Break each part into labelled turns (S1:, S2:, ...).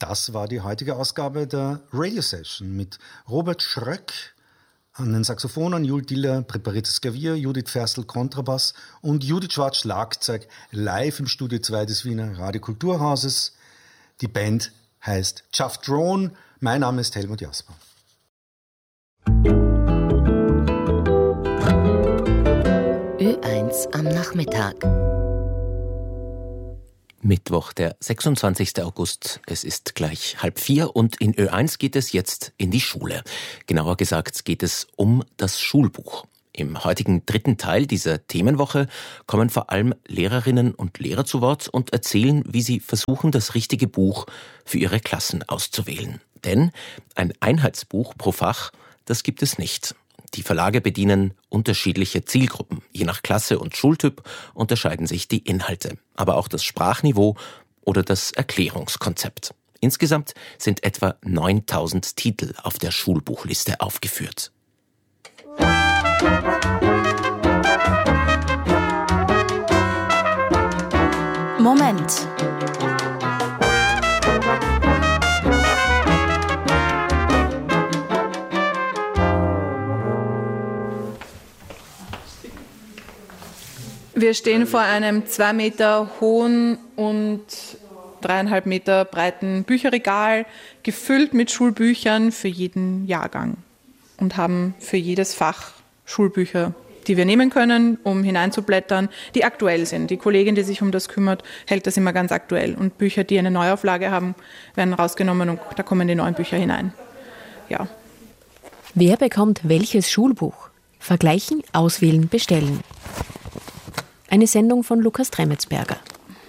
S1: Das war die heutige Ausgabe der Radio Session mit Robert Schröck an den Saxophonen, Jul Diller präpariertes Klavier, Judith Ferstl Kontrabass und Judith Schwarz Schlagzeug live im Studio 2 des Wiener Radiokulturhauses. Die Band heißt Chuff Drone. Mein Name ist Helmut Jasper.
S2: Ö1 am Nachmittag. Mittwoch, der 26. August. Es ist gleich 3:30 und in Ö1 geht es jetzt in die Schule. Genauer gesagt geht es um das Schulbuch. Im heutigen dritten Teil dieser Themenwoche kommen vor allem Lehrerinnen und Lehrer zu Wort und erzählen, wie sie versuchen, das richtige Buch für ihre Klassen auszuwählen. Denn ein Einheitsbuch pro Fach, das gibt es nicht. Die Verlage bedienen unterschiedliche Zielgruppen. Je nach Klasse und Schultyp unterscheiden sich die Inhalte, aber auch das Sprachniveau oder das Erklärungskonzept. Insgesamt sind etwa 9.000 Titel auf der Schulbuchliste aufgeführt.
S3: Moment.
S4: Wir stehen vor einem 2 Meter hohen und 3,5 Meter breiten Bücherregal, gefüllt mit Schulbüchern für jeden Jahrgang und haben für jedes Fach Schulbücher, die wir nehmen können, um hineinzublättern, die aktuell sind. Die Kollegin, die sich um das kümmert, hält das immer ganz aktuell. Und Bücher, die eine Neuauflage haben, werden rausgenommen und da kommen die neuen Bücher hinein. Ja.
S3: Wer bekommt welches Schulbuch? Vergleichen, auswählen, bestellen. Eine Sendung von Lukas Tremetsberger.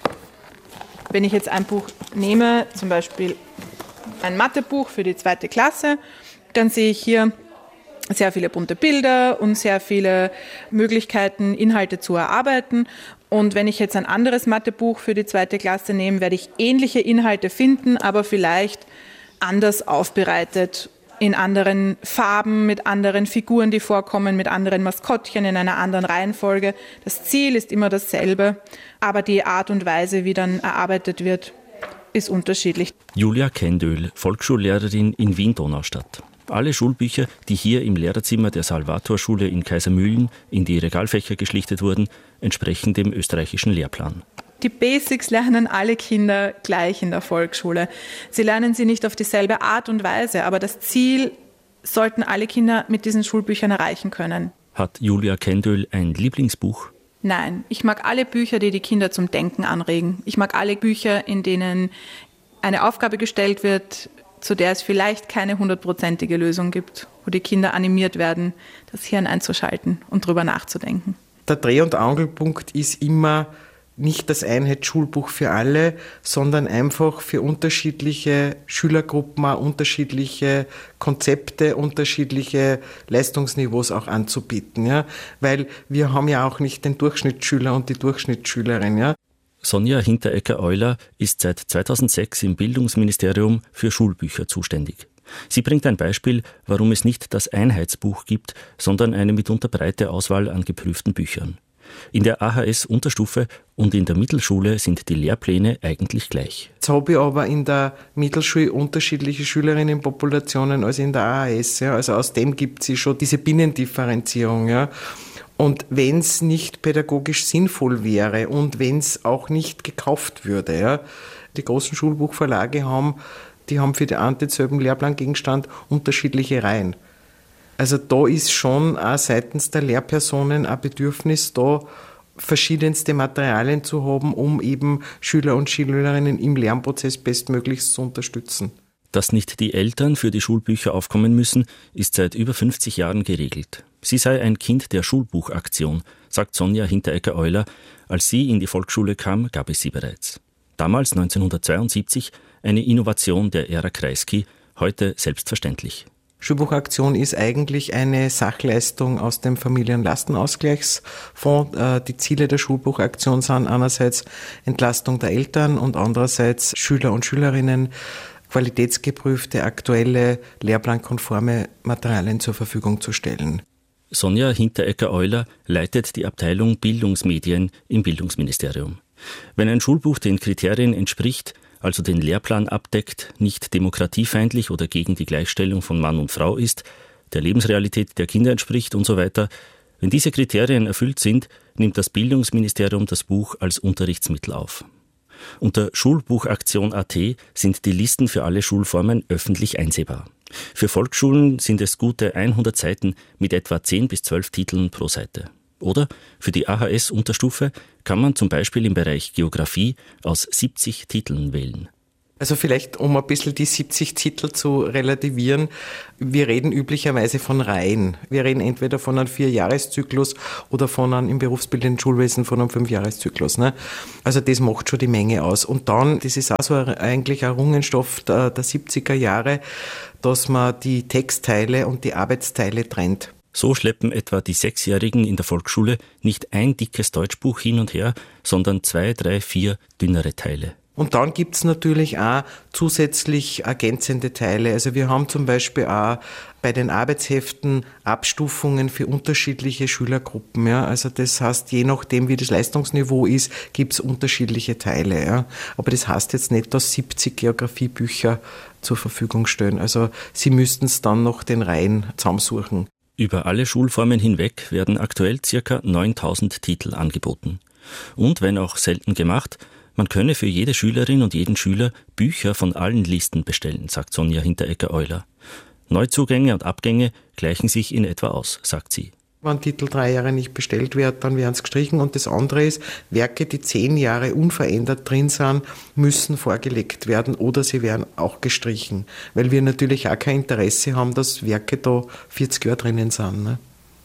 S4: Wenn ich jetzt ein Buch nehme, zum Beispiel ein Mathebuch für die 2. Klasse, dann sehe ich hier sehr viele bunte Bilder und sehr viele Möglichkeiten, Inhalte zu erarbeiten. Und wenn ich jetzt ein anderes Mathebuch für die 2. Klasse nehme, werde ich ähnliche Inhalte finden, aber vielleicht anders aufbereitet, in anderen Farben, mit anderen Figuren, die vorkommen, mit anderen Maskottchen, in einer anderen Reihenfolge. Das Ziel ist immer dasselbe, aber die Art und Weise, wie dann erarbeitet wird, ist unterschiedlich.
S5: Julia Kendöhl, Volksschullehrerin in Wien-Donaustadt. Alle Schulbücher, die hier im Lehrerzimmer der Salvatorschule in Kaisermühlen in die Regalfächer geschlichtet wurden, entsprechen dem österreichischen Lehrplan.
S4: Die Basics lernen alle Kinder gleich in der Volksschule. Sie lernen sie nicht auf dieselbe Art und Weise, aber das Ziel sollten alle Kinder mit diesen Schulbüchern erreichen können.
S5: Hat Julia Kendöhl ein Lieblingsbuch?
S4: Nein, ich mag alle Bücher, die die Kinder zum Denken anregen. Ich mag alle Bücher, in denen eine Aufgabe gestellt wird, zu der es vielleicht keine 100%ige Lösung gibt, wo die Kinder animiert werden, das Hirn einzuschalten und drüber nachzudenken.
S6: Der Dreh- und Angelpunkt ist immer nicht das Einheitsschulbuch für alle, sondern einfach für unterschiedliche Schülergruppen auch unterschiedliche Konzepte, unterschiedliche Leistungsniveaus auch anzubieten. Ja? Weil wir haben ja auch nicht den Durchschnittsschüler und die Durchschnittsschülerin. Ja?
S5: Sonja Hinteregger-Euler ist seit 2006 im Bildungsministerium für Schulbücher zuständig. Sie bringt ein Beispiel, warum es nicht das Einheitsbuch gibt, sondern eine mitunter breite Auswahl an geprüften Büchern. In der AHS-Unterstufe und in der Mittelschule sind die Lehrpläne eigentlich gleich.
S6: Jetzt habe ich aber in der Mittelschule unterschiedliche Schülerinnenpopulationen als in der AHS. Ja. Also aus dem gibt es schon diese Binnendifferenzierung. Ja. Und wenn es nicht pädagogisch sinnvoll wäre und wenn es auch nicht gekauft würde, ja, die großen Schulbuchverlage haben für den einen denselben Lehrplangegenstand unterschiedliche Reihen. Also da ist schon auch seitens der Lehrpersonen ein Bedürfnis da, verschiedenste Materialien zu haben, um eben Schüler und Schülerinnen im Lernprozess bestmöglichst zu unterstützen.
S5: Dass nicht die Eltern für die Schulbücher aufkommen müssen, ist seit über 50 Jahren geregelt. Sie sei ein Kind der Schulbuchaktion, sagt Sonja Hinteregger-Euler. Als sie in die Volksschule kam, gab es sie bereits. Damals, 1972, eine Innovation der Ära Kreisky, heute selbstverständlich.
S6: Schulbuchaktion ist eigentlich eine Sachleistung aus dem Familienlastenausgleichsfonds. Die Ziele der Schulbuchaktion sind einerseits Entlastung der Eltern und andererseits Schüler und Schülerinnen qualitätsgeprüfte, aktuelle, lehrplankonforme Materialien zur Verfügung zu stellen.
S5: Sonja Hinteregger-Euler leitet die Abteilung Bildungsmedien im Bildungsministerium. Wenn ein Schulbuch den Kriterien entspricht, also den Lehrplan abdeckt, nicht demokratiefeindlich oder gegen die Gleichstellung von Mann und Frau ist, der Lebensrealität der Kinder entspricht und so weiter, wenn diese Kriterien erfüllt sind, nimmt das Bildungsministerium das Buch als Unterrichtsmittel auf. Unter Schulbuchaktion.at sind die Listen für alle Schulformen öffentlich einsehbar. Für Volksschulen sind es gute 100 Seiten mit etwa 10 bis 12 Titeln pro Seite. Oder für die AHS-Unterstufe kann man zum Beispiel im Bereich Geografie aus 70 Titeln wählen.
S6: Also vielleicht, um ein bisschen die 70 Titel zu relativieren, wir reden üblicherweise von Reihen. Wir reden entweder von einem 4-Jahres-Zyklus oder von einem im berufsbildenden Schulwesen von einem 5-Jahres-Zyklus. Ne? Also das macht schon die Menge aus. Und dann, das ist auch so eigentlich ein Errungensstoff der 70er Jahre, dass man die Textteile und die Arbeitsteile trennt.
S5: So schleppen etwa die 6-Jährigen in der Volksschule nicht ein dickes Deutschbuch hin und her, sondern 2, 3, 4 dünnere Teile.
S6: Und dann gibt's natürlich auch zusätzlich ergänzende Teile. Also wir haben zum Beispiel auch bei den Arbeitsheften Abstufungen für unterschiedliche Schülergruppen. Ja. Also das heißt, je nachdem, wie das Leistungsniveau ist, gibt's unterschiedliche Teile. Ja. Aber das heißt jetzt nicht, dass 70 Geografiebücher zur Verfügung stehen. Also Sie müssten es dann noch den Reihen zusammensuchen.
S5: Über alle Schulformen hinweg werden aktuell ca. 9000 Titel angeboten. Und, wenn auch selten gemacht, man könne für jede Schülerin und jeden Schüler Bücher von allen Listen bestellen, sagt Sonja Hinteregger-Euler. Neuzugänge und Abgänge gleichen sich in etwa aus, sagt sie.
S6: Wenn Titel 3 Jahre nicht bestellt wird, dann werden sie gestrichen. Und das andere ist, Werke, die 10 Jahre unverändert drin sind, müssen vorgelegt werden oder sie werden auch gestrichen. Weil wir natürlich auch kein Interesse haben, dass Werke da 40 Jahre drinnen sind. Ne?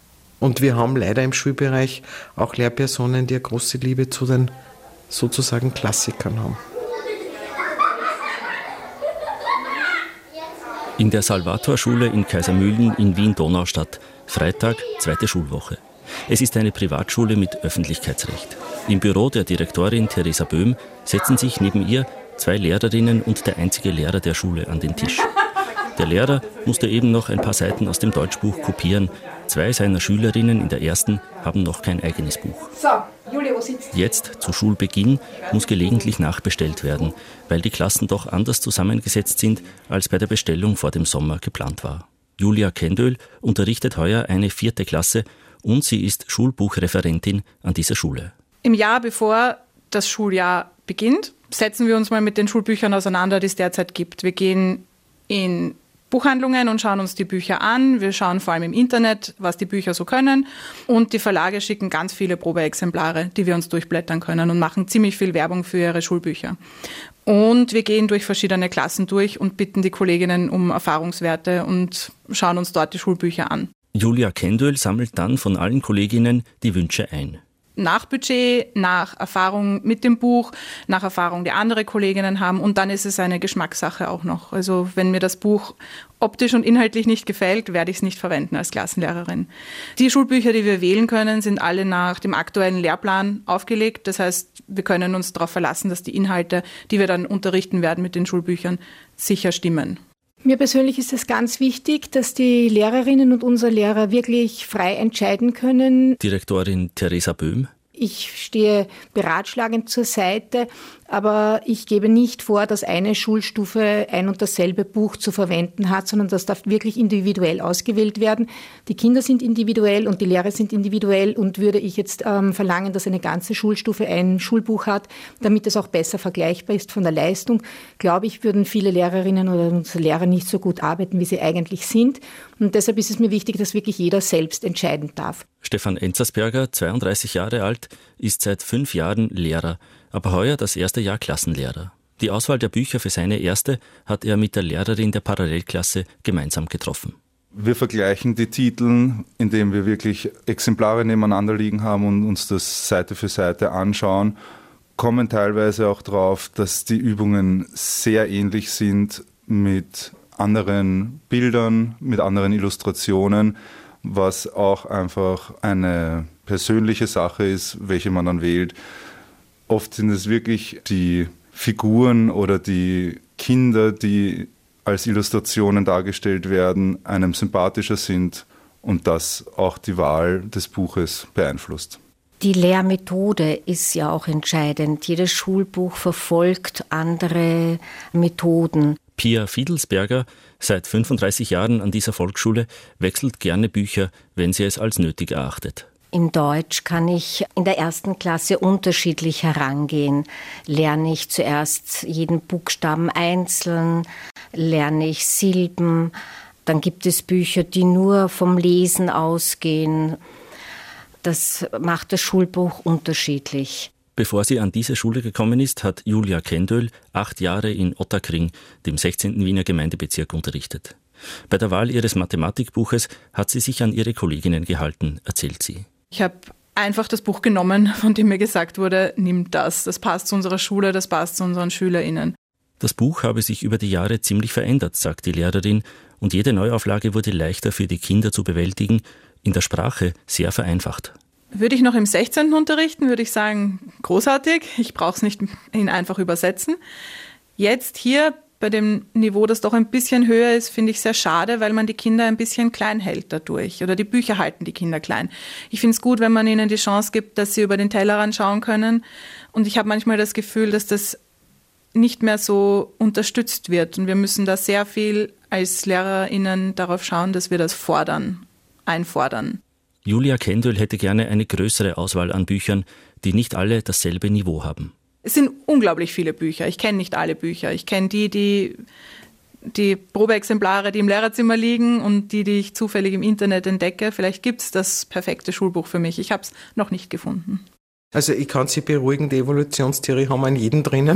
S6: Und wir haben leider im Schulbereich auch Lehrpersonen, die eine große Liebe zu den sozusagen Klassikern haben.
S5: In der Salvatorschule in Kaisermühlen in Wien-Donaustadt, Freitag, 2. Schulwoche. Es ist eine Privatschule mit Öffentlichkeitsrecht. Im Büro der Direktorin Theresa Böhm setzen sich neben ihr 2 Lehrerinnen und der einzige Lehrer der Schule an den Tisch. Der Lehrer musste eben noch ein paar Seiten aus dem Deutschbuch kopieren. 2 seiner Schülerinnen in der ersten haben noch kein eigenes Buch.
S7: So, Julia, wo sitzt du?
S5: Jetzt, zu Schulbeginn, muss gelegentlich nachbestellt werden, weil die Klassen doch anders zusammengesetzt sind, als bei der Bestellung vor dem Sommer geplant war. Julia Kendöhl unterrichtet heuer eine 4. Klasse und sie ist Schulbuchreferentin an dieser Schule.
S4: Im Jahr bevor das Schuljahr beginnt, setzen wir uns mal mit den Schulbüchern auseinander, die es derzeit gibt. Wir gehen in Buchhandlungen und schauen uns die Bücher an. Wir schauen vor allem im Internet, was die Bücher so können. Und die Verlage schicken ganz viele Probeexemplare, die wir uns durchblättern können und machen ziemlich viel Werbung für ihre Schulbücher. Und wir gehen durch verschiedene Klassen durch und bitten die Kolleginnen um Erfahrungswerte und schauen uns dort die Schulbücher an.
S5: Julia Kendöhl sammelt dann von allen Kolleginnen die Wünsche ein.
S4: Nach Budget, nach Erfahrung mit dem Buch, nach Erfahrung, die andere Kolleginnen haben. Und dann ist es eine Geschmackssache auch noch. Also wenn mir das Buch optisch und inhaltlich nicht gefällt, werde ich es nicht verwenden als Klassenlehrerin. Die Schulbücher, die wir wählen können, sind alle nach dem aktuellen Lehrplan aufgelegt. Das heißt, wir können uns darauf verlassen, dass die Inhalte, die wir dann unterrichten werden mit den Schulbüchern, sicher stimmen.
S7: Mir persönlich ist es ganz wichtig, dass die Lehrerinnen und unser Lehrer wirklich frei entscheiden können.
S5: Direktorin Theresa Böhm.
S7: Ich stehe beratschlagend zur Seite, aber ich gebe nicht vor, dass eine Schulstufe ein und dasselbe Buch zu verwenden hat, sondern das darf wirklich individuell ausgewählt werden. Die Kinder sind individuell und die Lehrer sind individuell und würde ich jetzt verlangen, dass eine ganze Schulstufe ein Schulbuch hat, damit es auch besser vergleichbar ist von der Leistung, glaube ich, würden viele Lehrerinnen oder unsere Lehrer nicht so gut arbeiten, wie sie eigentlich sind. Und deshalb ist es mir wichtig, dass wirklich jeder selbst entscheiden darf.
S5: Stefan Enzersberger, 32 Jahre alt, ist seit 5 Jahren Lehrer, aber heuer das erste Jahr Klassenlehrer. Die Auswahl der Bücher für seine erste hat er mit der Lehrerin der Parallelklasse gemeinsam getroffen.
S8: Wir vergleichen die Titel, indem wir wirklich Exemplare nebeneinander liegen haben und uns das Seite für Seite anschauen, kommen teilweise auch drauf, dass die Übungen sehr ähnlich sind mit anderen Bildern, mit anderen Illustrationen, was auch einfach eine persönliche Sache ist, welche man dann wählt. Oft sind es wirklich die Figuren oder die Kinder, die als Illustrationen dargestellt werden, einem sympathischer sind und das auch die Wahl des Buches beeinflusst.
S9: Die Lehrmethode ist ja auch entscheidend. Jedes Schulbuch verfolgt andere Methoden.
S5: Pia Fiedelsberger, seit 35 Jahren an dieser Volksschule, wechselt gerne Bücher, wenn sie es als nötig erachtet.
S9: In Deutsch kann ich in der 1. Klasse unterschiedlich herangehen. Lerne ich zuerst jeden Buchstaben einzeln, lerne ich Silben. Dann gibt es Bücher, die nur vom Lesen ausgehen. Das macht das Schulbuch unterschiedlich.
S5: Bevor sie an diese Schule gekommen ist, hat Julia Kendöll 8 Jahre in Ottakring, dem 16. Wiener Gemeindebezirk, unterrichtet. Bei der Wahl ihres Mathematikbuches hat sie sich an ihre Kolleginnen gehalten, erzählt sie.
S4: Ich habe einfach das Buch genommen, von dem mir gesagt wurde, nimm das. Das passt zu unserer Schule, das passt zu unseren SchülerInnen.
S5: Das Buch habe sich über die Jahre ziemlich verändert, sagt die Lehrerin, und jede Neuauflage wurde leichter für die Kinder zu bewältigen, in der Sprache sehr vereinfacht.
S4: Würde ich noch im 16. unterrichten, würde ich sagen, großartig. Ich brauche es nicht in einfach übersetzen. Jetzt hier bei dem Niveau, das doch ein bisschen höher ist, finde ich sehr schade, weil man die Kinder ein bisschen klein hält dadurch. Oder die Bücher halten die Kinder klein. Ich finde es gut, wenn man ihnen die Chance gibt, dass sie über den Tellerrand schauen können. Und ich habe manchmal das Gefühl, dass das nicht mehr so unterstützt wird. Und wir müssen da sehr viel als LehrerInnen darauf schauen, dass wir das einfordern.
S5: Julia Kendöll hätte gerne eine größere Auswahl an Büchern, die nicht alle dasselbe Niveau haben.
S4: Es sind unglaublich viele Bücher. Ich kenne nicht alle Bücher. Ich kenne die Probeexemplare, die im Lehrerzimmer liegen und die ich zufällig im Internet entdecke. Vielleicht gibt es das perfekte Schulbuch für mich. Ich habe es noch nicht gefunden.
S6: Also ich kann Sie beruhigen, die Evolutionstheorie haben wir in jedem drinnen.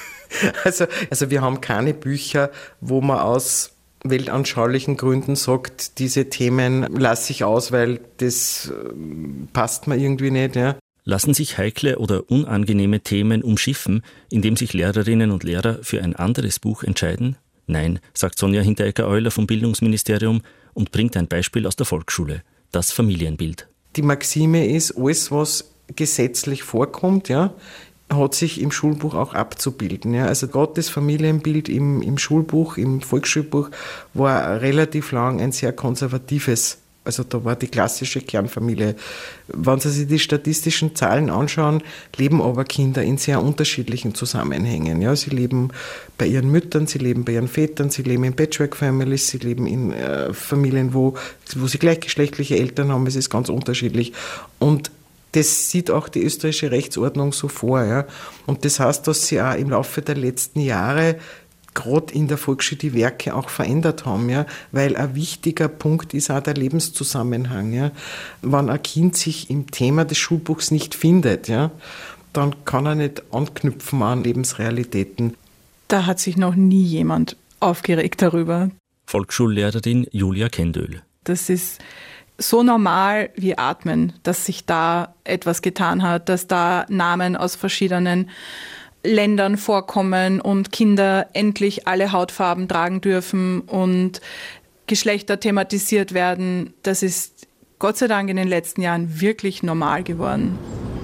S6: Also wir haben keine Bücher, wo man aus weltanschaulichen Gründen sagt, diese Themen lasse ich aus, weil das passt mir irgendwie nicht. Ja.
S5: Lassen sich heikle oder unangenehme Themen umschiffen, indem sich Lehrerinnen und Lehrer für ein anderes Buch entscheiden? Nein, sagt Sonja Hinteregger-Euler vom Bildungsministerium und bringt ein Beispiel aus der Volksschule, das Familienbild.
S6: Die Maxime ist, alles, was gesetzlich vorkommt, ja, hat sich im Schulbuch auch abzubilden. Ja. Also gerade das Familienbild im Schulbuch, im Volksschulbuch, war relativ lang ein sehr konservatives. Also da war die klassische Kernfamilie. Wenn Sie sich die statistischen Zahlen anschauen, leben aber Kinder in sehr unterschiedlichen Zusammenhängen. Ja, sie leben bei ihren Müttern, sie leben bei ihren Vätern, sie leben in Patchwork-Families, sie leben in Familien, wo sie gleichgeschlechtliche Eltern haben. Es ist ganz unterschiedlich. Und das sieht auch die österreichische Rechtsordnung so vor. Ja. Und das heißt, dass sie auch im Laufe der letzten Jahre gerade in der Volksschule die Werke auch verändert haben, ja, weil ein wichtiger Punkt ist auch der Lebenszusammenhang. Ja. Wenn ein Kind sich im Thema des Schulbuchs nicht findet, ja, dann kann er nicht anknüpfen an Lebensrealitäten.
S4: Da hat sich noch nie jemand aufgeregt darüber.
S5: Volksschullehrerin Julia Kendöll.
S4: Das ist so normal wie Atmen, dass sich da etwas getan hat, dass da Namen aus verschiedenen Ländern vorkommen und Kinder endlich alle Hautfarben tragen dürfen und Geschlechter thematisiert werden. Das ist Gott sei Dank in den letzten Jahren wirklich normal geworden.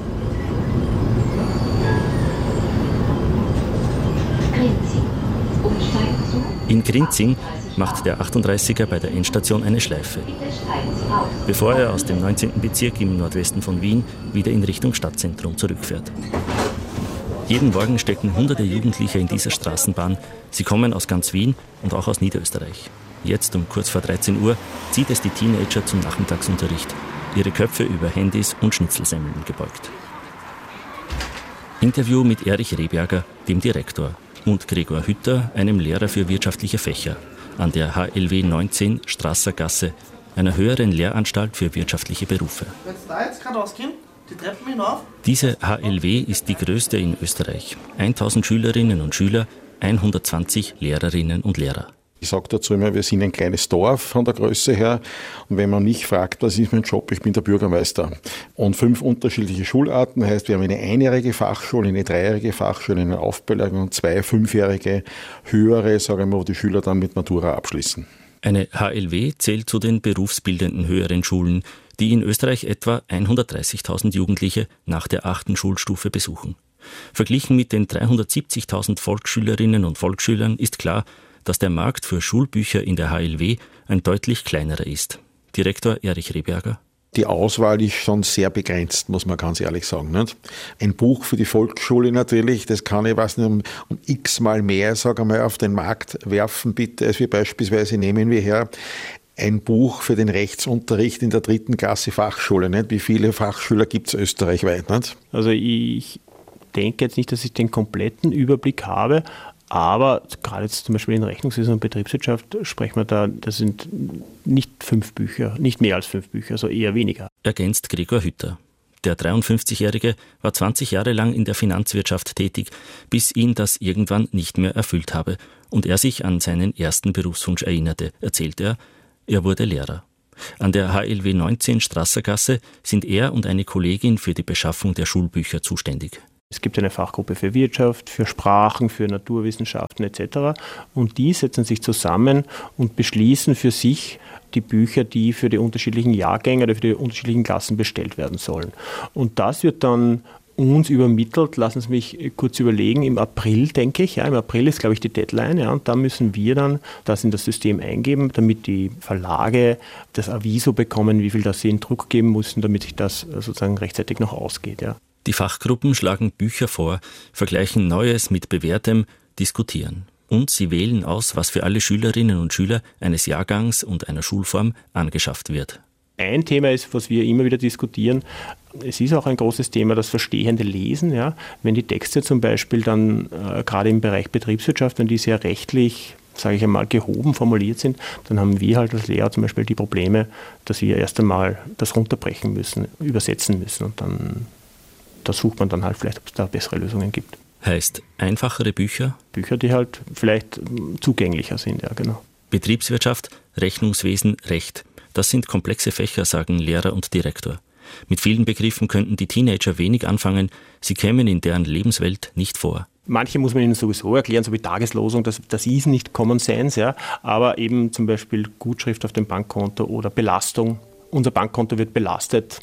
S5: In Grinzing macht der 38er bei der Endstation eine Schleife, bevor er aus dem 19. Bezirk im Nordwesten von Wien wieder in Richtung Stadtzentrum zurückfährt. Jeden Morgen stecken hunderte Jugendliche in dieser Straßenbahn. Sie kommen aus ganz Wien und auch aus Niederösterreich. Jetzt um kurz vor 13 Uhr zieht es die Teenager zum Nachmittagsunterricht, ihre Köpfe über Handys und Schnitzelsemmeln gebeugt. Interview mit Erich Rehberger, dem Direktor, und Gregor Hütter, einem Lehrer für wirtschaftliche Fächer, an der HLW 19 Strasser Gasse, einer höheren Lehranstalt für wirtschaftliche Berufe.
S10: Wenn es da jetzt gerade ausgehen, die Treppen hinauf.
S5: Diese HLW ist die größte in Österreich. 1000 Schülerinnen und Schüler, 120 Lehrerinnen und Lehrer.
S11: Ich sage dazu immer, wir sind ein kleines Dorf von der Größe her. Und wenn man mich fragt, was ist mein Job, ich bin der Bürgermeister. Und 5 unterschiedliche Schularten, heißt, wir haben eine einjährige Fachschule, eine 3-jährige Fachschule, eine Aufbildung und 2 5-jährige höhere, sagen wir, wo die Schüler dann mit Matura abschließen.
S5: Eine HLW zählt zu den berufsbildenden höheren Schulen, die in Österreich etwa 130.000 Jugendliche nach der 8. Schulstufe besuchen. Verglichen mit den 370.000 Volksschülerinnen und Volksschülern ist klar, dass der Markt für Schulbücher in der HLW ein deutlich kleinerer ist. Direktor Erich Rehberger.
S11: Die Auswahl ist schon sehr begrenzt, muss man ganz ehrlich sagen. Nicht? Ein Buch für die Volksschule natürlich, das kann ich um x-mal mehr, sage ich mal, auf den Markt werfen, bitte, als wir beispielsweise nehmen wir her ein Buch für den Rechtsunterricht in der 3. Klasse Fachschule. Nicht? Wie viele Fachschüler gibt es österreichweit? Nicht?
S12: Also ich denke jetzt nicht, dass ich den kompletten Überblick habe, aber gerade jetzt zum Beispiel in Rechnungswesen und Betriebswirtschaft sprechen wir da, das sind nicht 5 Bücher, nicht mehr als 5 Bücher, also eher weniger.
S5: Ergänzt Gregor Hütter. Der 53-Jährige war 20 Jahre lang in der Finanzwirtschaft tätig, bis ihn das irgendwann nicht mehr erfüllt habe und er sich an seinen ersten Berufswunsch erinnerte, erzählt er. Er wurde Lehrer. An der HLW 19 Strassergasse sind er und eine Kollegin für die Beschaffung der Schulbücher zuständig.
S12: Es gibt eine Fachgruppe für Wirtschaft, für Sprachen, für Naturwissenschaften etc. Und die setzen sich zusammen und beschließen für sich die Bücher, die für die unterschiedlichen Jahrgänge oder für die unterschiedlichen Klassen bestellt werden sollen. Und das wird dann uns übermittelt, lassen Sie mich kurz überlegen, im April, denke ich. Ja, im April ist, glaube ich, die Deadline. Ja, und da müssen wir dann das in das System eingeben, damit die Verlage das Aviso bekommen, wie viel das sie in Druck geben müssen, damit sich das sozusagen rechtzeitig noch ausgeht. Ja.
S5: Die Fachgruppen schlagen Bücher vor, vergleichen Neues mit Bewährtem, diskutieren. Und sie wählen aus, was für alle Schülerinnen und Schüler eines Jahrgangs und einer Schulform angeschafft wird.
S12: Ein Thema ist, was wir immer wieder diskutieren, es ist auch ein großes Thema, das verstehende Lesen. Ja. Wenn die Texte zum Beispiel dann gerade im Bereich Betriebswirtschaft, wenn die sehr rechtlich, sage ich einmal, gehoben formuliert sind, dann haben wir halt als Lehrer zum Beispiel die Probleme, dass wir erst einmal das runterbrechen müssen, übersetzen müssen und dann da sucht man dann halt vielleicht, ob es da bessere Lösungen gibt.
S5: Heißt einfachere Bücher?
S12: Bücher, die halt vielleicht zugänglicher sind, ja genau.
S5: Betriebswirtschaft, Rechnungswesen, Recht. Das sind komplexe Fächer, sagen Lehrer und Direktor. Mit vielen Begriffen könnten die Teenager wenig anfangen, sie kämen in deren Lebenswelt nicht vor.
S12: Manche muss man ihnen sowieso erklären, so wie Tageslosung, das ist nicht Common Sense, ja, aber eben zum Beispiel Gutschrift auf dem Bankkonto oder Belastung. Unser Bankkonto wird belastet.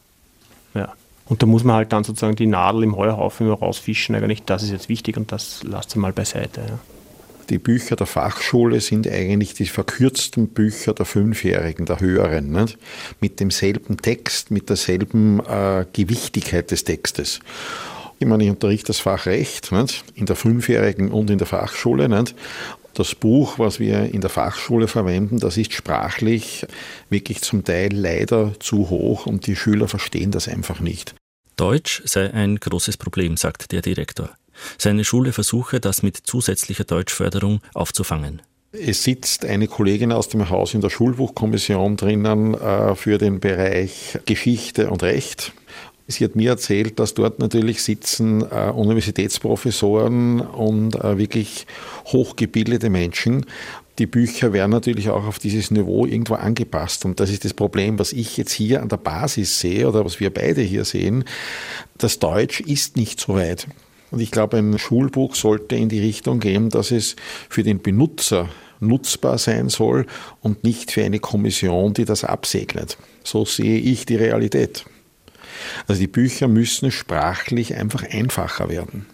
S12: Ja. Und da muss man halt dann sozusagen die Nadel im Heuhaufen rausfischen. Eigentlich, das ist jetzt wichtig und das lasst ihr mal beiseite. Ja.
S11: Die Bücher der Fachschule sind eigentlich die verkürzten Bücher der 5-Jährigen, der Höheren. Nicht? Mit demselben Text, mit derselben Gewichtigkeit des Textes. Ich meine, ich unterrichte das Fach Recht, nicht? In der 5-Jährigen und in der Fachschule. Nicht? Das Buch, was wir in der Fachschule verwenden, das ist sprachlich wirklich zum Teil leider zu hoch und die Schüler verstehen das einfach nicht.
S5: Deutsch sei ein großes Problem, sagt der Direktor. Seine Schule versuche, das mit zusätzlicher Deutschförderung aufzufangen.
S11: Es sitzt eine Kollegin aus dem Haus in der Schulbuchkommission drinnen für den Bereich Geschichte und Recht. Sie hat mir erzählt, dass dort natürlich sitzen Universitätsprofessoren und wirklich hochgebildete Menschen. Die Bücher werden natürlich auch auf dieses Niveau irgendwo angepasst. Und das ist das Problem, was ich jetzt hier an der Basis sehe oder was wir beide hier sehen. Das Deutsch ist nicht so weit. Und ich glaube, ein Schulbuch sollte in die Richtung gehen, dass es für den Benutzer nutzbar sein soll und nicht für eine Kommission, die das absegnet. So sehe ich die Realität. Also die Bücher müssen sprachlich einfach einfacher werden.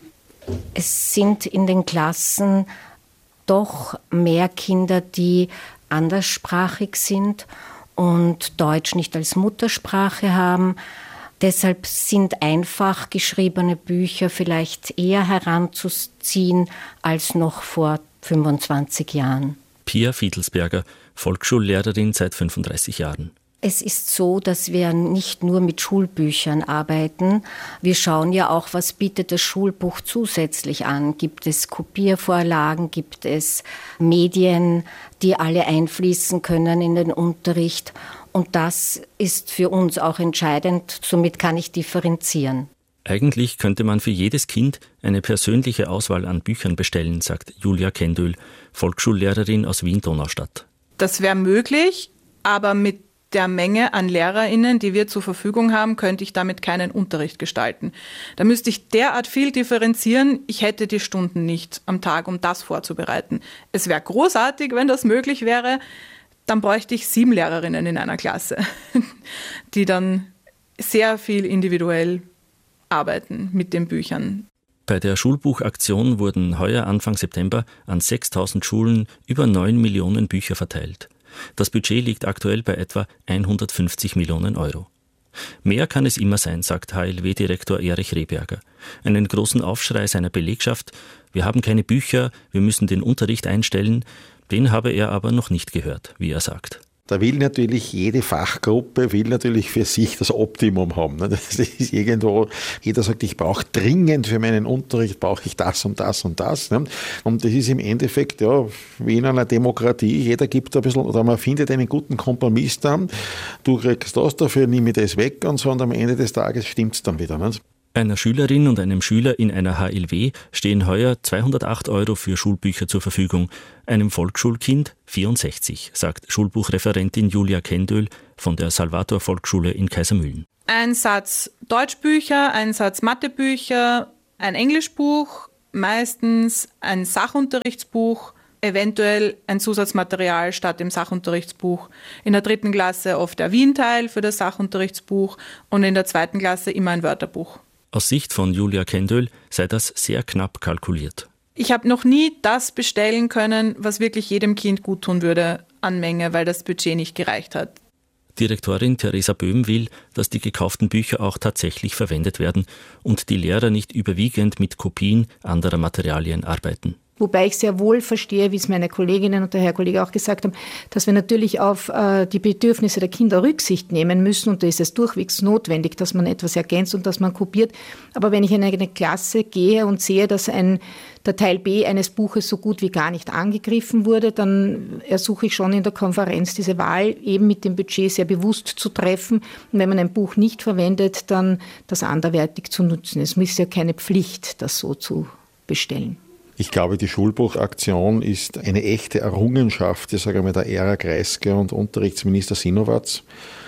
S9: Es sind in den Klassen doch mehr Kinder, die anderssprachig sind und Deutsch nicht als Muttersprache haben. Deshalb sind einfach geschriebene Bücher vielleicht eher heranzuziehen als noch vor 25 Jahren.
S5: Pia Fiedelsberger, Volksschullehrerin seit 35 Jahren.
S9: Es ist so, dass wir nicht nur mit Schulbüchern arbeiten. Wir schauen ja auch, was bietet das Schulbuch zusätzlich an. Gibt es Kopiervorlagen, gibt es Medien, die alle einfließen können in den Unterricht. Und das ist für uns auch entscheidend. Somit kann ich differenzieren.
S5: Eigentlich könnte man für jedes Kind eine persönliche Auswahl an Büchern bestellen, sagt Julia Kendöhl, Volksschullehrerin aus Wien-Donaustadt.
S4: Das wäre möglich, aber mit der Menge an LehrerInnen, die wir zur Verfügung haben, könnte ich damit keinen Unterricht gestalten. Da müsste ich derart viel differenzieren, ich hätte die Stunden nicht am Tag, um das vorzubereiten. Es wäre großartig, wenn das möglich wäre, dann bräuchte ich 7 Lehrerinnen in einer Klasse, die dann sehr viel individuell arbeiten mit den Büchern.
S5: Bei der Schulbuchaktion wurden heuer Anfang September an 6.000 Schulen über 9 Millionen Bücher verteilt. Das Budget liegt aktuell bei etwa 150 Millionen Euro. Mehr kann es immer sein, sagt HLW-Direktor Erich Rehberger. Einen großen Aufschrei seiner Belegschaft, wir haben keine Bücher, wir müssen den Unterricht einstellen, den habe er aber noch nicht gehört, wie er sagt.
S11: Da will natürlich jede Fachgruppe für sich das Optimum haben. Das ist irgendwo, jeder sagt, ich brauche dringend für meinen Unterricht, brauche ich das und das und das. Und das ist im Endeffekt, ja, wie in einer Demokratie, jeder gibt ein bisschen, oder man findet einen guten Kompromiss dann. Du kriegst das, dafür nehme ich das weg und so, und am Ende des Tages stimmt es dann wieder. Nicht?
S5: Einer Schülerin und einem Schüler in einer HLW stehen heuer 208 Euro für Schulbücher zur Verfügung, einem Volksschulkind 64, sagt Schulbuchreferentin Julia Kendöhl von der Salvator Volksschule in Kaisermühlen.
S4: Ein Satz Deutschbücher, ein Satz Mathebücher, ein Englischbuch, meistens ein Sachunterrichtsbuch, eventuell ein Zusatzmaterial statt dem Sachunterrichtsbuch. In der 3. Klasse oft der Wien-Teil für das Sachunterrichtsbuch und in der 2. Klasse immer ein Wörterbuch.
S5: Aus Sicht von Julia Kendöhl sei das sehr knapp kalkuliert.
S4: Ich habe noch nie das bestellen können, was wirklich jedem Kind gut tun würde an Menge, weil das Budget nicht gereicht hat.
S5: Direktorin Theresa Böhm will, dass die gekauften Bücher auch tatsächlich verwendet werden und die Lehrer nicht überwiegend mit Kopien anderer Materialien arbeiten.
S7: Wobei ich sehr wohl verstehe, wie es meine Kolleginnen und der Herr Kollege auch gesagt haben, dass wir natürlich auf die Bedürfnisse der Kinder Rücksicht nehmen müssen. Und da ist es durchwegs notwendig, dass man etwas ergänzt und dass man kopiert. Aber wenn ich in eine Klasse gehe und sehe, dass der Teil B eines Buches so gut wie gar nicht angegriffen wurde, dann ersuche ich schon in der Konferenz diese Wahl eben mit dem Budget sehr bewusst zu treffen. Und wenn man ein Buch nicht verwendet, dann das anderweitig zu nutzen. Es ist ja keine Pflicht, das so zu bestellen.
S11: Ich glaube, die Schulbuchaktion ist eine echte Errungenschaft, der Ära Kreisky und Unterrichtsminister Sinowatz.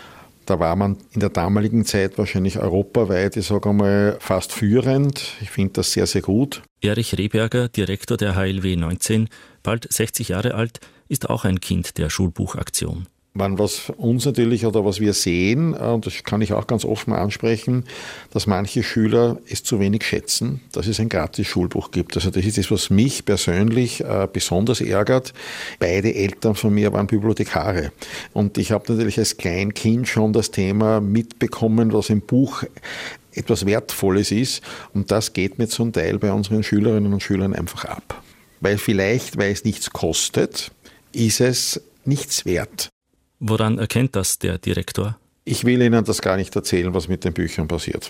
S11: Da war man in der damaligen Zeit wahrscheinlich europaweit, fast führend. Ich finde das sehr, sehr gut.
S5: Erich Rehberger, Direktor der HLW 19, bald 60 Jahre alt, ist auch ein Kind der Schulbuchaktion.
S11: Was uns natürlich oder was wir sehen, und das kann ich auch ganz offen ansprechen, dass manche Schüler es zu wenig schätzen, dass es ein Gratis-Schulbuch gibt. Also das ist das, was mich persönlich besonders ärgert. Beide Eltern von mir waren Bibliothekare. Und ich habe natürlich als Kleinkind schon das Thema mitbekommen, was ein Buch etwas Wertvolles ist. Und das geht mir zum Teil bei unseren Schülerinnen und Schülern einfach ab. Weil es nichts kostet, ist es nichts wert.
S5: Woran erkennt das der Direktor?
S11: Ich will Ihnen das gar nicht erzählen, was mit den Büchern passiert.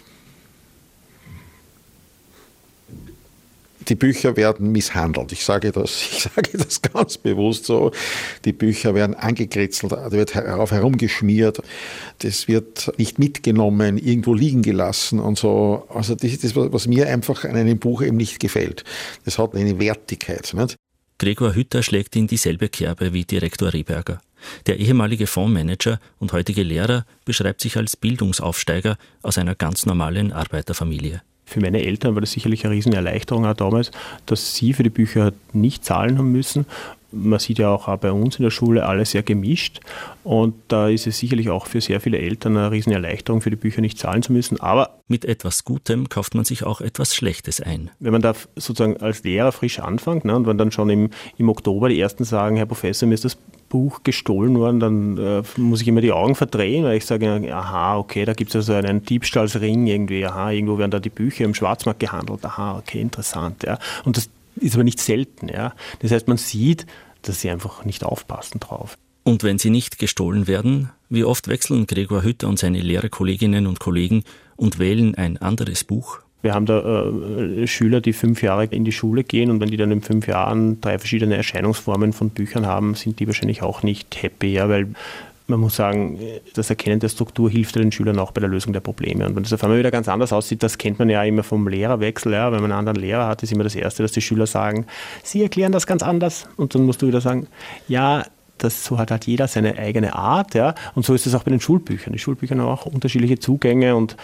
S11: Die Bücher werden misshandelt. Ich sage das ganz bewusst so. Die Bücher werden angekritzelt, da wird darauf herumgeschmiert. Das wird nicht mitgenommen, irgendwo liegen gelassen und so. Also das ist das, was mir einfach an einem Buch eben nicht gefällt. Das hat eine Wertigkeit, nicht?
S5: Gregor Hütter schlägt in dieselbe Kerbe wie Direktor Rehberger. Der ehemalige Fondsmanager und heutige Lehrer beschreibt sich als Bildungsaufsteiger aus einer ganz normalen Arbeiterfamilie.
S12: Für meine Eltern war das sicherlich eine Riesenerleichterung auch damals, dass sie für die Bücher nicht zahlen haben müssen. Man sieht ja auch bei uns in der Schule alles sehr gemischt und da ist es sicherlich auch für sehr viele Eltern eine Riesenerleichterung, für die Bücher nicht zahlen zu müssen. Aber
S5: mit etwas Gutem kauft man sich auch etwas Schlechtes ein.
S12: Wenn man da sozusagen als Lehrer frisch anfängt, und wenn dann schon im Oktober die Ersten sagen, Herr Professor, mir ist das Buch gestohlen worden, dann muss ich immer die Augen verdrehen, weil ich sage, aha, okay, da gibt es also einen Diebstahlsring irgendwie, aha, irgendwo werden da die Bücher im Schwarzmarkt gehandelt, aha, okay, interessant. Ja. Und das ist aber nicht selten. Ja. Das heißt, man sieht, dass sie einfach nicht aufpassen drauf.
S5: Und wenn sie nicht gestohlen werden, wie oft wechseln Gregor Hütter und seine Lehrerkolleginnen und Kollegen und wählen ein anderes Buch?
S12: Wir haben da Schüler, die 5 Jahre in die Schule gehen und wenn die dann in 5 Jahren 3 verschiedene Erscheinungsformen von Büchern haben, sind die wahrscheinlich auch nicht happy, ja, weil man muss sagen, das Erkennen der Struktur hilft den Schülern auch bei der Lösung der Probleme. Und wenn das auf einmal wieder ganz anders aussieht, das kennt man ja immer vom Lehrerwechsel. Ja. Wenn man einen anderen Lehrer hat, ist immer das Erste, dass die Schüler sagen, sie erklären das ganz anders. Und dann musst du wieder sagen, ja, so hat halt jeder seine eigene Art. Ja. Und so ist es auch bei den Schulbüchern. Die Schulbücher haben auch unterschiedliche Zugänge und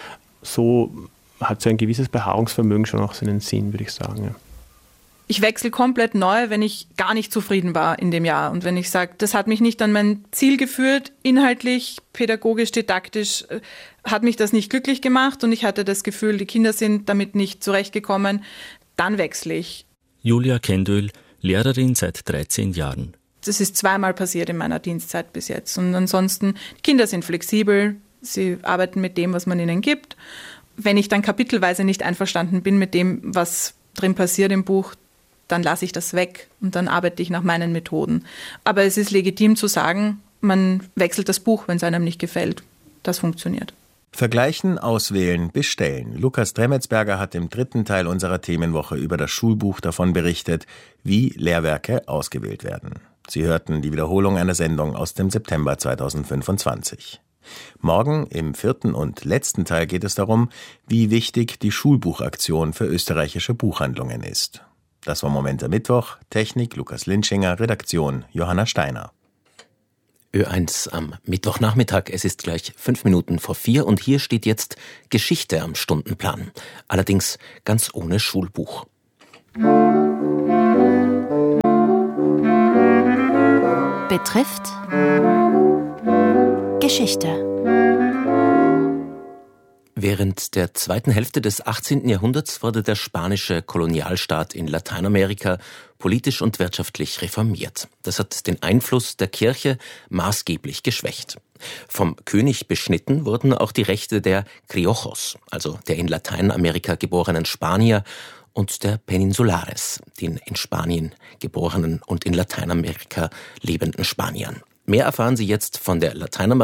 S12: so hat so ein gewisses Beharrungsvermögen schon auch seinen Sinn, würde ich sagen. Ja.
S4: Ich wechsle komplett neu, wenn ich gar nicht zufrieden war in dem Jahr. Und wenn ich sage, das hat mich nicht an mein Ziel geführt, inhaltlich, pädagogisch, didaktisch, hat mich das nicht glücklich gemacht und ich hatte das Gefühl, die Kinder sind damit nicht zurechtgekommen, dann wechsle ich.
S5: Julia Kendöhl, Lehrerin seit 13 Jahren.
S4: Das ist 2-mal passiert in meiner Dienstzeit bis jetzt. Und ansonsten, die Kinder sind flexibel, sie arbeiten mit dem, was man ihnen gibt. Wenn ich dann kapitelweise nicht einverstanden bin mit dem, was drin passiert im Buch, dann lasse ich das weg und dann arbeite ich nach meinen Methoden. Aber es ist legitim zu sagen, man wechselt das Buch, wenn es einem nicht gefällt. Das funktioniert.
S13: Vergleichen, auswählen, bestellen. Lukas Tremetsberger hat im 3. Teil unserer Themenwoche über das Schulbuch davon berichtet, wie Lehrwerke ausgewählt werden. Sie hörten die Wiederholung einer Sendung aus dem September 2025. Morgen im 4. und letzten Teil geht es darum, wie wichtig die Schulbuchaktion für österreichische Buchhandlungen ist. Das war Moment am Mittwoch. Technik Lukas Linschinger, Redaktion Johanna Steiner.
S2: Ö1 am Mittwochnachmittag. Es ist gleich 5 Minuten vor 4 und hier steht jetzt Geschichte am Stundenplan. Allerdings ganz ohne Schulbuch.
S3: Betrifft Geschichte.
S2: Während der zweiten Hälfte des 18. Jahrhunderts wurde der spanische Kolonialstaat in Lateinamerika politisch und wirtschaftlich reformiert. Das hat den Einfluss der Kirche maßgeblich geschwächt. Vom König beschnitten wurden auch die Rechte der Criollos, also der in Lateinamerika geborenen Spanier, und der Peninsulares, den in Spanien geborenen und in Lateinamerika lebenden Spaniern. Mehr erfahren Sie jetzt von der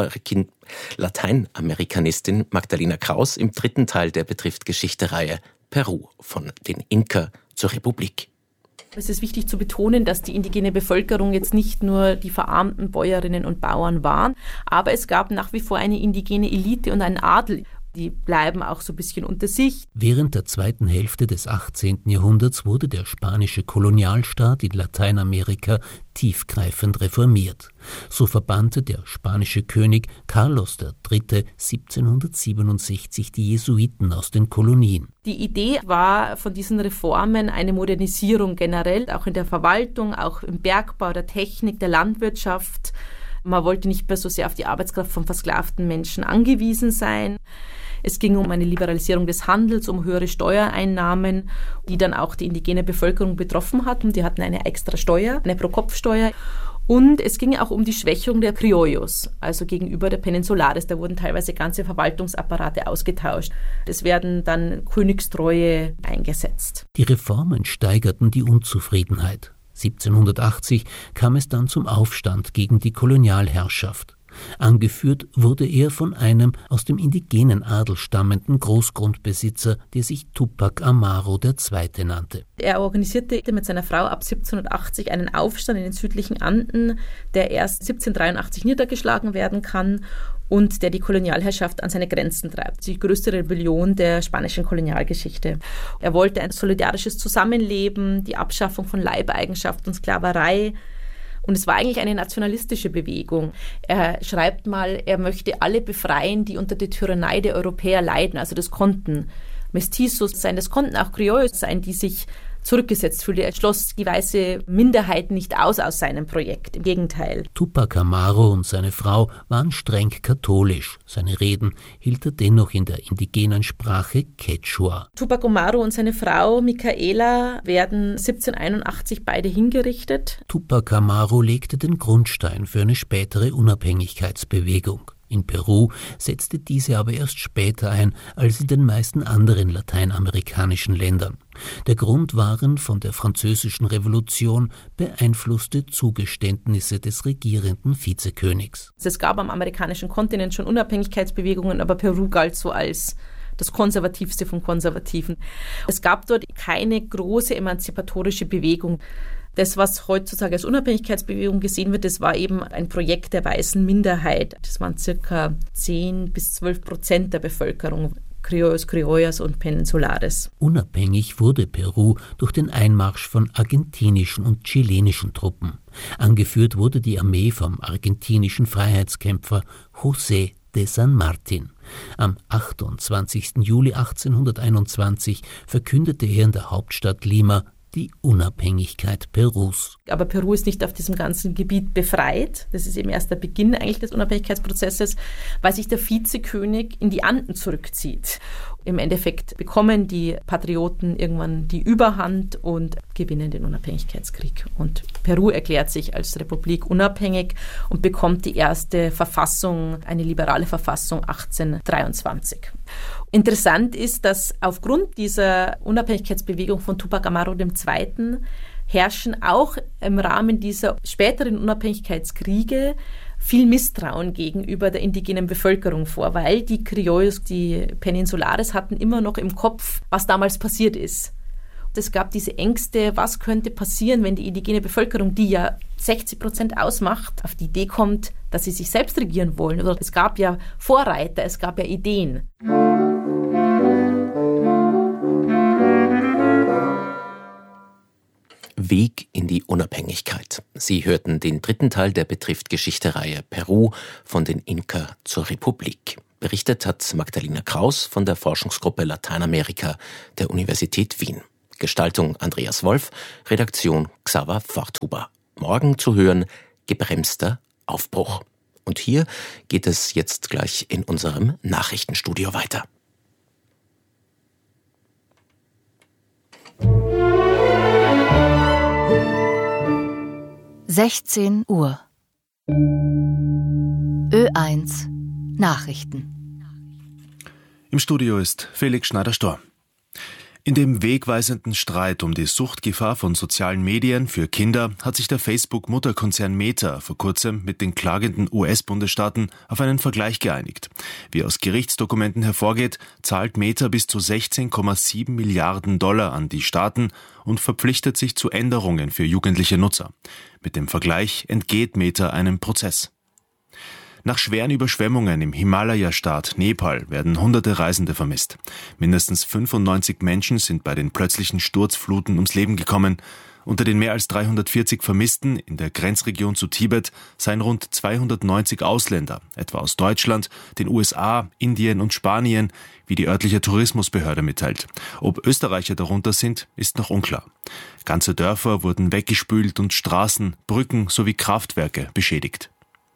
S2: Lateinamerikanistin Magdalena Kraus im 3. Teil der Betrifft Geschichte-Reihe Peru, von den Inka zur Republik.
S14: Es ist wichtig zu betonen, dass die indigene Bevölkerung jetzt nicht nur die verarmten Bäuerinnen und Bauern waren, aber es gab nach wie vor eine indigene Elite und einen Adel. Die bleiben auch so ein bisschen unter sich.
S15: Während der zweiten Hälfte des 18. Jahrhunderts wurde der spanische Kolonialstaat in Lateinamerika tiefgreifend reformiert. So verbannte der spanische König Carlos III. 1767 die Jesuiten aus den Kolonien.
S14: Die Idee war von diesen Reformen eine Modernisierung generell, auch in der Verwaltung, auch im Bergbau, der Technik, der Landwirtschaft. Man wollte nicht mehr so sehr auf die Arbeitskraft von versklavten Menschen angewiesen sein. Es ging um eine Liberalisierung des Handels, um höhere Steuereinnahmen, die dann auch die indigene Bevölkerung betroffen hatten. Die hatten eine extra Steuer, eine Pro-Kopf-Steuer. Und es ging auch um die Schwächung der Criollos, also gegenüber der Peninsulares. Da wurden teilweise ganze Verwaltungsapparate ausgetauscht. Es werden dann Königstreue eingesetzt.
S15: Die Reformen steigerten die Unzufriedenheit. 1780 kam es dann zum Aufstand gegen die Kolonialherrschaft. Angeführt wurde er von einem aus dem indigenen Adel stammenden Großgrundbesitzer, der sich Tupac Amaru II. Nannte.
S14: Er organisierte mit seiner Frau ab 1780 einen Aufstand in den südlichen Anden, der erst 1783 niedergeschlagen werden kann und der die Kolonialherrschaft an seine Grenzen treibt. Die größte Rebellion der spanischen Kolonialgeschichte. Er wollte ein solidarisches Zusammenleben, die Abschaffung von Leibeigenschaft und Sklaverei. Und es war eigentlich eine nationalistische Bewegung. Er schreibt mal, er möchte alle befreien, die unter der Tyrannei der Europäer leiden. Also das konnten Mestizos sein, das konnten auch Criollos sein, die sich zurückgesetzt fühlte. Er schloss die weiße Minderheit nicht aus seinem Projekt. Im Gegenteil.
S15: Tupac Amaru und seine Frau waren streng katholisch. Seine Reden hielt er dennoch in der indigenen Sprache Quechua.
S14: Tupac Amaru und seine Frau Micaela werden 1781 beide hingerichtet.
S15: Tupac Amaru legte den Grundstein für eine spätere Unabhängigkeitsbewegung. In Peru setzte diese aber erst später ein als in den meisten anderen lateinamerikanischen Ländern. Der Grund waren von der Französischen Revolution beeinflusste Zugeständnisse des regierenden Vizekönigs.
S14: Es gab am amerikanischen Kontinent schon Unabhängigkeitsbewegungen, aber Peru galt so als das Konservativste von Konservativen. Es gab dort keine große emanzipatorische Bewegung. Das, was heutzutage als Unabhängigkeitsbewegung gesehen wird, das war eben ein Projekt der weißen Minderheit. Das waren ca. 10-12% der Bevölkerung, Criollos, Criollas und Peninsulares.
S15: Unabhängig wurde Peru durch den Einmarsch von argentinischen und chilenischen Truppen. Angeführt wurde die Armee vom argentinischen Freiheitskämpfer José de San Martín. Am 28. Juli 1821 verkündete er in der Hauptstadt Lima die Unabhängigkeit Perus.
S14: Aber Peru ist nicht auf diesem ganzen Gebiet befreit. Das ist eben erst der Beginn eigentlich des Unabhängigkeitsprozesses, weil sich der Vizekönig in die Anden zurückzieht. Im Endeffekt bekommen die Patrioten irgendwann die Überhand und gewinnen den Unabhängigkeitskrieg. Und Peru erklärt sich als Republik unabhängig und bekommt die erste Verfassung, eine liberale Verfassung 1823. Interessant ist, dass aufgrund dieser Unabhängigkeitsbewegung von Tupac Amaru II. Herrschen auch im Rahmen dieser späteren Unabhängigkeitskriege viel Misstrauen gegenüber der indigenen Bevölkerung vor, weil die Criollos, die Peninsulares, hatten immer noch im Kopf, was damals passiert ist. Es gab diese Ängste, was könnte passieren, wenn die indigene Bevölkerung, die ja 60% ausmacht, auf die Idee kommt, dass sie sich selbst regieren wollen. Oder es gab ja Vorreiter, es gab ja Ideen.
S2: Weg in die Unabhängigkeit. Sie hörten den 3. Teil der Betrifft-Geschichte-Reihe Peru von den Inka zur Republik. Berichtet hat Magdalena Kraus von der Forschungsgruppe Lateinamerika der Universität Wien. Gestaltung Andreas Wolf, Redaktion Xaver Forthuber. Morgen zu hören Gebremster Aufbruch. Und hier geht es jetzt gleich in unserem Nachrichtenstudio weiter.
S3: Uhr. Ö1 Nachrichten.
S16: Im Studio ist Felix Schneider-Storr. In dem wegweisenden Streit um die Suchtgefahr von sozialen Medien für Kinder hat sich der Facebook-Mutterkonzern Meta vor kurzem mit den klagenden US-Bundesstaaten auf einen Vergleich geeinigt. Wie aus Gerichtsdokumenten hervorgeht, zahlt Meta bis zu 16,7 Milliarden $ an die Staaten und verpflichtet sich zu Änderungen für jugendliche Nutzer. Mit dem Vergleich entgeht Meta einem Prozess. Nach schweren Überschwemmungen im Himalaya-Staat Nepal werden hunderte Reisende vermisst. Mindestens 95 Menschen sind bei den plötzlichen Sturzfluten ums Leben gekommen. Unter den mehr als 340 Vermissten in der Grenzregion zu Tibet seien rund 290 Ausländer, etwa aus Deutschland, den USA, Indien und Spanien, wie die örtliche Tourismusbehörde mitteilt. Ob Österreicher darunter sind, ist noch unklar. Ganze Dörfer wurden weggespült und Straßen, Brücken sowie Kraftwerke beschädigt.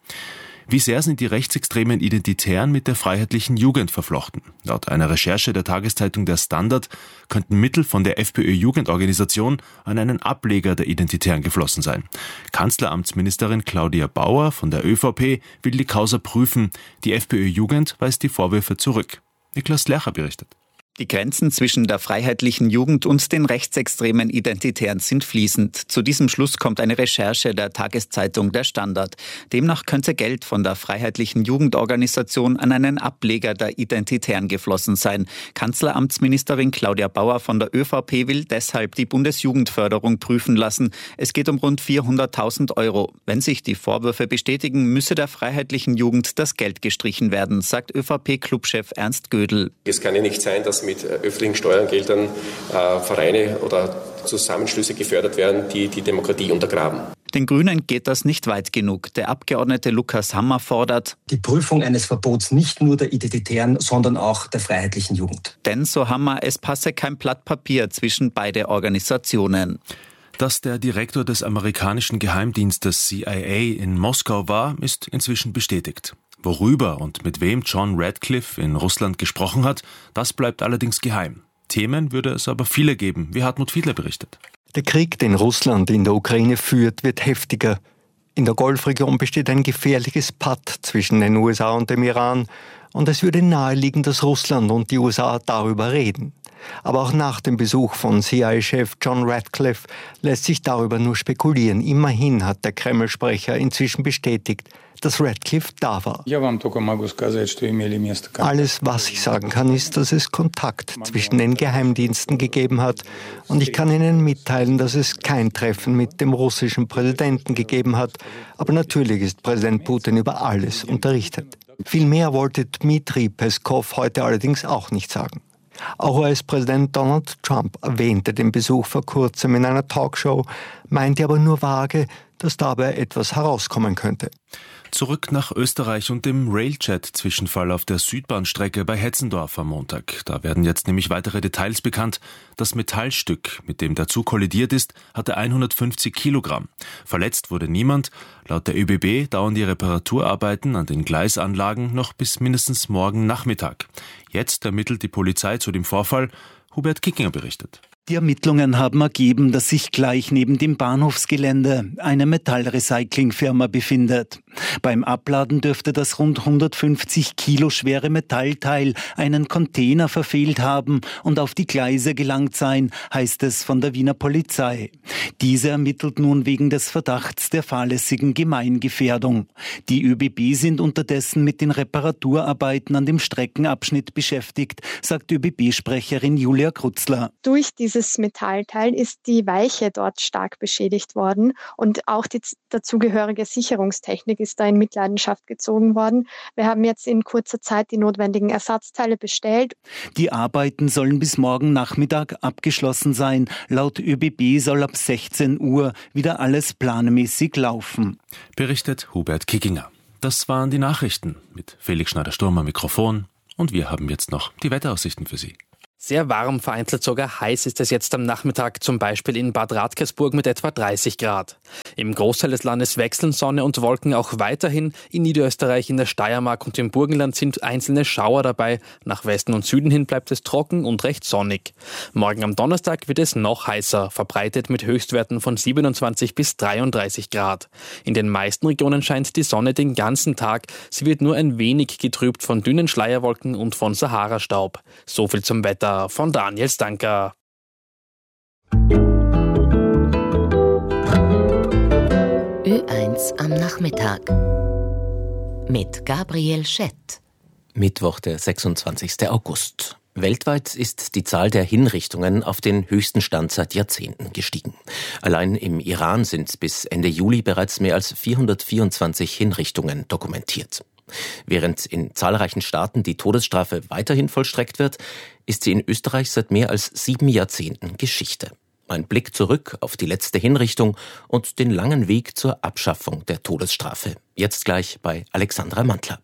S16: Wie sehr sind die rechtsextremen Identitären mit der freiheitlichen Jugend verflochten? Laut einer Recherche der Tageszeitung Der Standard könnten Mittel von der FPÖ-Jugendorganisation an einen Ableger der Identitären geflossen sein. Kanzleramtsministerin Claudia Bauer von der ÖVP will die Causa prüfen. Die FPÖ-Jugend weist die Vorwürfe zurück. Niklas Lercher berichtet.
S17: Die Grenzen zwischen der freiheitlichen Jugend und den rechtsextremen Identitären sind fließend. Zu diesem Schluss kommt eine Recherche der Tageszeitung Der Standard. Demnach könnte Geld von der freiheitlichen Jugendorganisation an einen Ableger der Identitären geflossen sein. Kanzleramtsministerin Claudia Bauer von der ÖVP will deshalb die Bundesjugendförderung prüfen lassen. Es geht um rund 400.000 €. Wenn sich die Vorwürfe bestätigen, müsse der freiheitlichen Jugend das Geld gestrichen werden, sagt ÖVP-Clubchef Ernst Gödel.
S18: Es kann ja nicht sein, dass mit öffentlichen Steuergeldern Vereine oder Zusammenschlüsse gefördert werden, die die Demokratie untergraben.
S17: Den Grünen geht das nicht weit genug. Der Abgeordnete Lukas Hammer fordert
S19: die Prüfung eines Verbots nicht nur der Identitären, sondern auch der freiheitlichen Jugend.
S17: Denn, so Hammer, es passe kein Blatt Papier zwischen beide Organisationen.
S16: Dass der Direktor des amerikanischen Geheimdienstes CIA in Moskau war, ist inzwischen bestätigt. Worüber und mit wem John Radcliffe in Russland gesprochen hat, das bleibt allerdings geheim. Themen würde es aber viele geben, wie Hartmut Fiedler berichtet.
S20: Der Krieg, den Russland in der Ukraine führt, wird heftiger. In der Golfregion besteht ein gefährliches Patt zwischen den USA und dem Iran und es würde naheliegen, dass Russland und die USA darüber reden. Aber auch nach dem Besuch von CIA-Chef John Radcliffe lässt sich darüber nur spekulieren. Immerhin hat der Kreml-Sprecher inzwischen bestätigt, dass Radcliffe da war. Alles, was ich sagen kann, ist, dass es Kontakt zwischen den Geheimdiensten gegeben hat. Und ich kann Ihnen mitteilen, dass es kein Treffen mit dem russischen Präsidenten gegeben hat. Aber natürlich ist Präsident Putin über alles unterrichtet. Viel mehr wollte Dmitri Peskov heute allerdings auch nicht sagen. Auch US-Präsident Donald Trump erwähnte den Besuch vor kurzem in einer Talkshow, meinte aber nur vage, dass dabei etwas herauskommen könnte.
S16: Zurück nach Österreich und dem Railjet-Zwischenfall auf der Südbahnstrecke bei Hetzendorf am Montag. Da werden jetzt nämlich weitere Details bekannt. Das Metallstück, mit dem der Zug kollidiert ist, hatte 150 Kilogramm. Verletzt wurde niemand. Laut der ÖBB dauern die Reparaturarbeiten an den Gleisanlagen noch bis mindestens morgen Nachmittag. Jetzt ermittelt die Polizei zu dem Vorfall. Hubert Kickinger berichtet.
S21: Die Ermittlungen haben ergeben, dass sich gleich neben dem Bahnhofsgelände eine Metallrecyclingfirma befindet. Beim Abladen dürfte das rund 150 Kilo schwere Metallteil einen Container verfehlt haben und auf die Gleise gelangt sein, heißt es von der Wiener Polizei. Diese ermittelt nun wegen des Verdachts der fahrlässigen Gemeingefährdung. Die ÖBB sind unterdessen mit den Reparaturarbeiten an dem Streckenabschnitt beschäftigt, sagt ÖBB-Sprecherin Julia Krutzler.
S22: Durch dieses Metallteil ist die Weiche dort stark beschädigt worden und auch die dazugehörige Sicherungstechnik ist da in Mitleidenschaft gezogen worden. Wir haben jetzt in kurzer Zeit die notwendigen Ersatzteile bestellt.
S21: Die Arbeiten sollen bis morgen Nachmittag abgeschlossen sein. Laut ÖBB soll ab 16 Uhr wieder alles planmäßig laufen.
S16: Berichtet Hubert Kickinger. Das waren die Nachrichten mit Felix Schneider-Sturm am Mikrofon. Und wir haben jetzt noch die Wetteraussichten für Sie.
S23: Sehr warm, vereinzelt sogar heiß ist es jetzt am Nachmittag, zum Beispiel in Bad Radkersburg mit etwa 30 Grad. Im Großteil des Landes wechseln Sonne und Wolken auch weiterhin. In Niederösterreich, in der Steiermark und im Burgenland sind einzelne Schauer dabei. Nach Westen und Süden hin bleibt es trocken und recht sonnig. Morgen am Donnerstag wird es noch heißer, verbreitet mit Höchstwerten von 27 bis 33 Grad. In den meisten Regionen scheint die Sonne den ganzen Tag. Sie wird nur ein wenig getrübt von dünnen Schleierwolken und von Sahara-Staub. So viel zum Wetter von Daniel Stanker.
S3: Ö1 am Nachmittag mit Gabriel Schett.
S2: Mittwoch, der 26. August. Weltweit ist die Zahl der Hinrichtungen auf den höchsten Stand seit Jahrzehnten gestiegen. Allein im Iran sind bis Ende Juli bereits mehr als 424 Hinrichtungen dokumentiert. Während in zahlreichen Staaten die Todesstrafe weiterhin vollstreckt wird, ist sie in Österreich seit mehr als 7 Jahrzehnten Geschichte. Ein Blick zurück auf die letzte Hinrichtung und den langen Weg zur Abschaffung der Todesstrafe. Jetzt gleich bei Alexandra Mantler.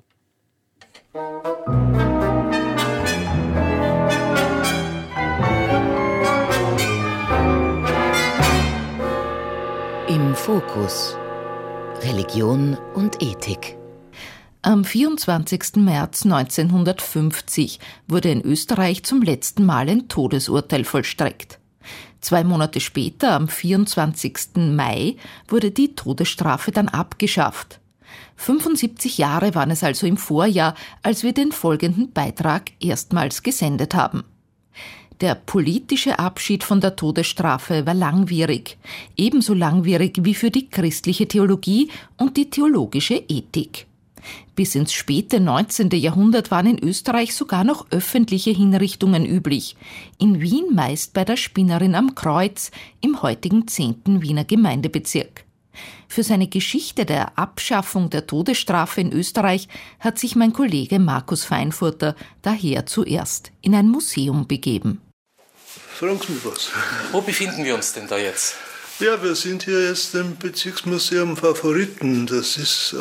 S3: Im Fokus Religion und Ethik.
S24: Am 24. März 1950 wurde in Österreich zum letzten Mal ein Todesurteil vollstreckt. 2 Monate später, am 24. Mai, wurde die Todesstrafe dann abgeschafft. 75 Jahre waren es also im Vorjahr, als wir den folgenden Beitrag erstmals gesendet haben. Der politische Abschied von der Todesstrafe war langwierig, ebenso langwierig wie für die christliche Theologie und die theologische Ethik. Bis ins späte 19. Jahrhundert waren in Österreich sogar noch öffentliche Hinrichtungen üblich. In Wien meist bei der Spinnerin am Kreuz im heutigen 10. Wiener Gemeindebezirk. Für seine Geschichte der Abschaffung der Todesstrafe in Österreich hat sich mein Kollege Markus Feinfurter daher zuerst in ein Museum begeben.
S25: Fragen Sie mich was.
S26: Wo befinden wir uns denn da jetzt?
S25: Ja, wir sind hier jetzt im Bezirksmuseum Favoriten. Das ist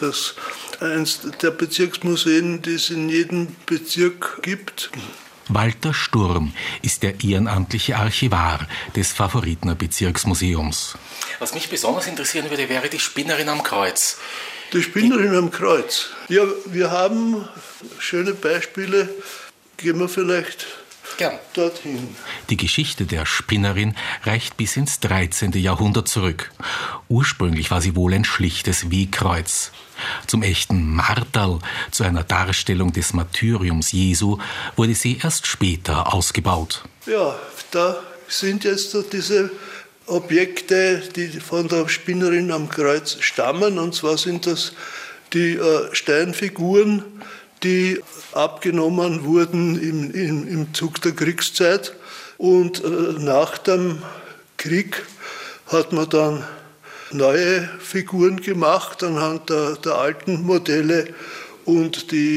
S25: eins der Bezirksmuseen, die es in jedem Bezirk gibt.
S27: Walter Sturm ist der ehrenamtliche Archivar des Favoritener Bezirksmuseums.
S26: Was mich besonders interessieren würde, wäre die Spinnerin am Kreuz.
S25: Die Spinnerin am Kreuz. Ja, wir haben schöne Beispiele. Gehen wir vielleicht dorthin.
S27: Die Geschichte der Spinnerin reicht bis ins 13. Jahrhundert zurück. Ursprünglich war sie wohl ein schlichtes Wegkreuz. Zum echten Marterl, zu einer Darstellung des Martyriums Jesu, wurde sie erst später ausgebaut.
S25: Ja, da sind jetzt diese Objekte, die von der Spinnerin am Kreuz stammen. Und zwar sind das die Steinfiguren, die abgenommen wurden im Zug der Kriegszeit. Und nach dem Krieg hat man dann neue Figuren gemacht anhand der alten Modelle und die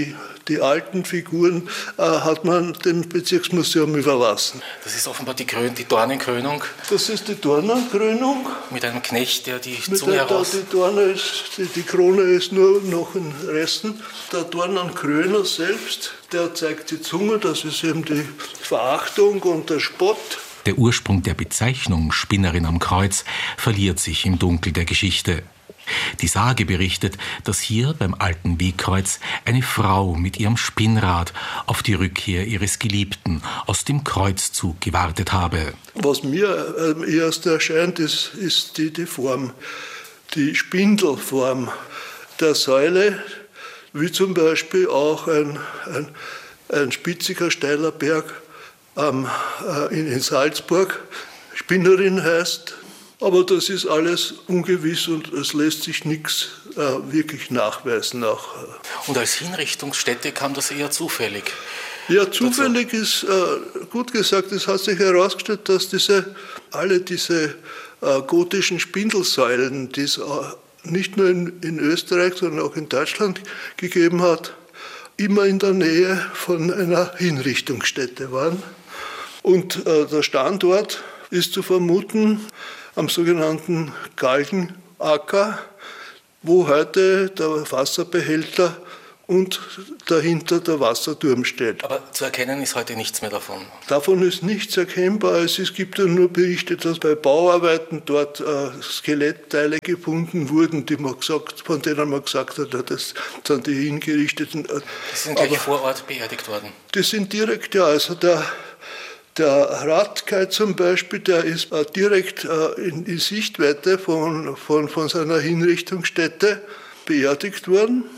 S25: Die alten Figuren hat man dem Bezirksmuseum überlassen.
S26: Das ist offenbar die Dornenkrönung.
S25: Das ist die Dornenkrönung.
S26: Mit einem Knecht, der die Zunge heraus...
S25: Die Krone ist nur noch in Resten. Der Dornenkröner selbst, der zeigt die Zunge, das ist eben die Verachtung und der Spott.
S27: Der Ursprung der Bezeichnung Spinnerin am Kreuz verliert sich im Dunkel der Geschichte. Die Sage berichtet, dass hier beim alten Wegkreuz eine Frau mit ihrem Spinnrad auf die Rückkehr ihres Geliebten aus dem Kreuzzug gewartet habe.
S25: Was mir am ersten erscheint, ist die Form, die Spindelform der Säule, wie zum Beispiel auch ein spitziger, steiler Berg in Salzburg Spinnerin heißt. Aber das ist alles ungewiss und es lässt sich nichts wirklich nachweisen.
S26: Und als Hinrichtungsstätte kam das eher zufällig?
S25: Ja, zufällig ist gut gesagt. Es hat sich herausgestellt, dass alle diese gotischen Spindelsäulen, die es nicht nur in Österreich, sondern auch in Deutschland gegeben hat, immer in der Nähe von einer Hinrichtungsstätte waren. Und der Standort ist zu vermuten am sogenannten Galgenacker, wo heute der Wasserbehälter und dahinter der Wasserturm steht.
S26: Aber zu erkennen ist heute nichts mehr davon?
S25: Davon ist nichts erkennbar. Es gibt ja nur Berichte, dass bei Bauarbeiten dort Skelettteile gefunden wurden, von denen man gesagt hat, das sind die Hingerichteten.
S26: Die sind gleich vor Ort beerdigt worden?
S25: Die sind direkt, ja. Also der Radkai zum Beispiel, der ist direkt in Sichtweite von seiner Hinrichtungsstätte beerdigt worden.